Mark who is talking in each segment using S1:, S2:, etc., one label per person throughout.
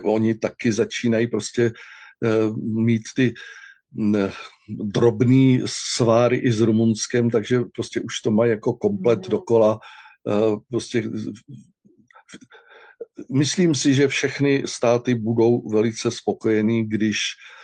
S1: oni taky začínají prostě mít ty drobný sváry i s Rumunskem, takže prostě už to mají jako komplet dokola. Prostě myslím si, že všechny státy budou velice spokojení, když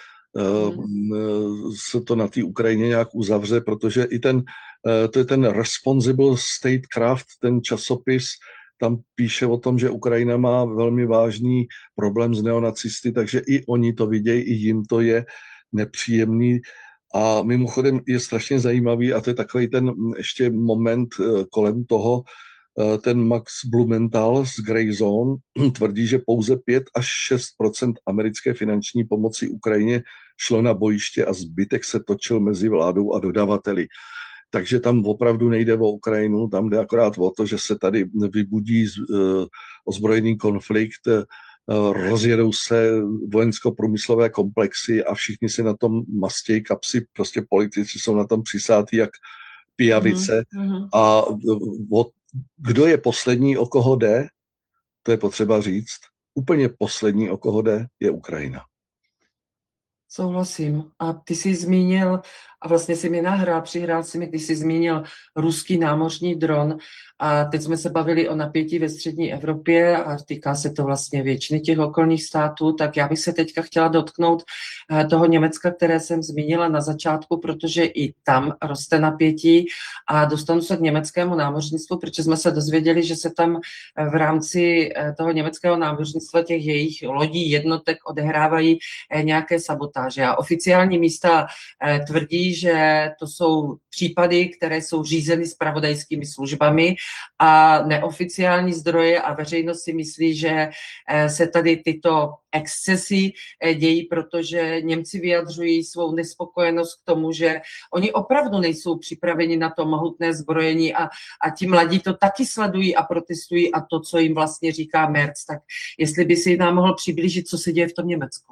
S1: se to na té Ukrajině nějak uzavře, protože i to je ten Responsible Statecraft, ten časopis, tam píše o tom, že Ukrajina má velmi vážný problém s neonacisty, takže i oni to vidějí, i jim to je nepříjemný. A mimochodem je strašně zajímavý, a to je takový ten ještě moment kolem toho, ten Max Blumenthal z Grey Zone tvrdí, že pouze 5 až 6% americké finanční pomoci Ukrajině šlo na bojiště a zbytek se točil mezi vládou a dodavateli. Takže tam opravdu nejde o Ukrajinu, tam jde akorát o to, že se tady vybudí ozbrojený konflikt, rozjedou se vojensko-průmyslové komplexy a všichni si na tom mastějí kapsy, prostě politici jsou na tom přisátí jak pijavice. A kdo je poslední, o koho jde, to je potřeba říct, úplně poslední, o koho jde, je Ukrajina.
S2: Souhlasím. A ty jsi zmínil, a vlastně si mi přihrál si mi, když jsi zmínil ruský námořní dron, a teď jsme se bavili o napětí ve střední Evropě a týká se to vlastně většiny těch okolních států, tak já bych se teďka chtěla dotknout toho Německa, které jsem zmínila na začátku, protože i tam roste napětí, a dostanu se k německému námořnictvu, protože jsme se dozvěděli, že se tam v rámci toho německého námořnictva těch jejich lodí, jednotek odehrávají nějaké sabotáže. A oficiální místa tvrdí, že to jsou případy, které jsou řízeny zpravodajskými službami, a neoficiální zdroje a veřejnost si myslí, že se tady tyto excesy dějí, protože Němci vyjadřují svou nespokojenost k tomu, že oni opravdu nejsou připraveni na to mohutné zbrojení, a ti mladí to taky sledují a protestují, a to, co jim vlastně říká Merz. Tak jestli by si nám mohl přiblížit, co se děje v tom Německu.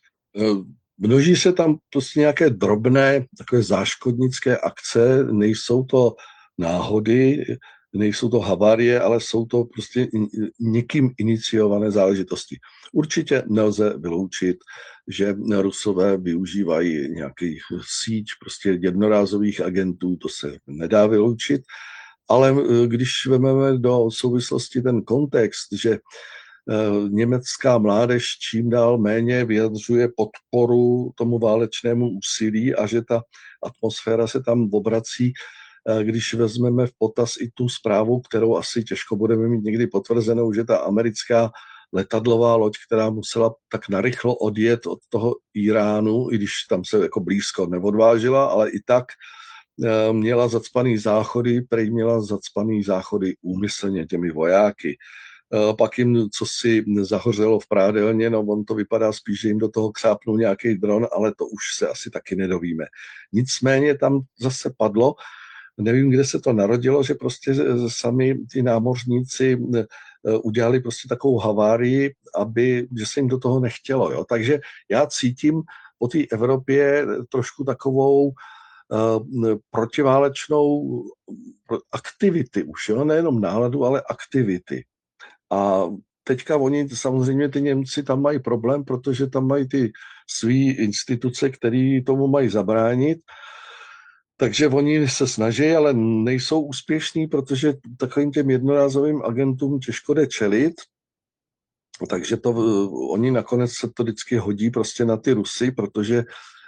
S1: Množí se tam prostě nějaké drobné, takové záškodnické akce, nejsou to náhody, nejsou to havárie, ale jsou to prostě někým iniciované záležitosti. Určitě nelze vyloučit, že Rusové využívají nějaký síť prostě jednorázových agentů, to se nedá vyloučit, ale když vezmeme do souvislosti ten kontext, že německá mládež čím dál méně vyjadřuje podporu tomu válečnému úsilí a že ta atmosféra se tam obrací, když vezmeme v potaz i tu zprávu, kterou asi těžko budeme mít někdy potvrzenou, že ta americká letadlová loď, která musela tak narychlo odjet od toho Iránu, i když tam se jako blízko neodvážila, ale i tak měla zacpaný záchody, prej měla zacpaný záchody úmyslně těmi vojáky. Pak jim cosi zahořelo v prádelně, no on to vypadá spíš, že jim do toho křápnul nějaký dron, ale to už se asi taky nedovíme. Nicméně tam zase padlo, nevím, kde se to narodilo, že prostě sami ty námořníci udělali prostě takovou havárii, že se jim do toho nechtělo. Jo? Takže já cítím po té Evropě trošku takovou protiválečnou aktivity už, jo? Nejenom náladu, ale aktivity. A teďka oni, samozřejmě ty Němci tam mají problém, protože tam mají ty svý instituce, které tomu mají zabránit. Takže oni se snaží, ale nejsou úspěšní, protože takovým těm jednorázovým agentům těžko jde čelit. Takže oni nakonec se to vždycky hodí prostě na ty Rusy, protože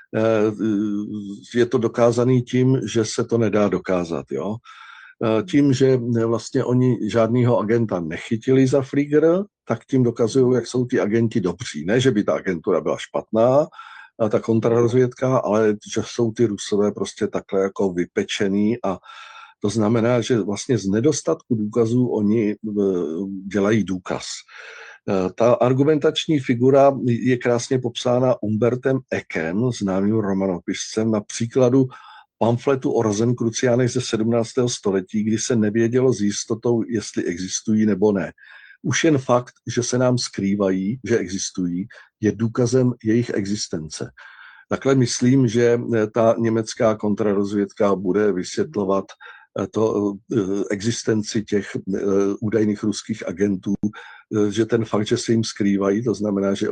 S1: je to dokázaný tím, že se to nedá dokázat. Jo? Tím, že vlastně oni žádného agenta nechytili za flíger, tak tím dokazují, jak jsou ty agenti dobří. Ne, že by ta agentura byla špatná, ta kontrarozvědka, ale že jsou ty Rusové prostě takhle jako vypečený, a to znamená, že vlastně z nedostatku důkazů oni dělají důkaz. Ta argumentační figura je krásně popsána Umbertem Eckem, známým romanopiscem, na příkladu pamfletu o Rozenkruciánech ze 17. století, kdy se nevědělo s jistotou, jestli existují nebo ne. Už jen fakt, že se nám skrývají, že existují, je důkazem jejich existence. Takhle myslím, že ta německá kontrarozvědka bude vysvětlovat existenci těch údajných ruských agentů, že ten fakt, že se jim skrývají, to znamená, že